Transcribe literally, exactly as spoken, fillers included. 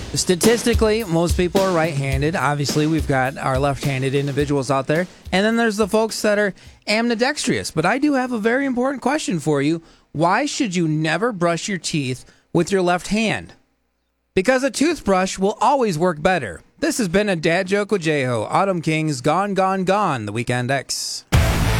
Statistically, most people are right-handed. Obviously, we've got our left-handed individuals out there. And then there's the folks that are ambidextrous. But I do have a very important question for you. Why should you never brush your teeth with your left hand? Because a toothbrush will always work better. This has been a Dad Joke with J-Ho. Autumn King's Gone, Gone, Gone, the Weekend X.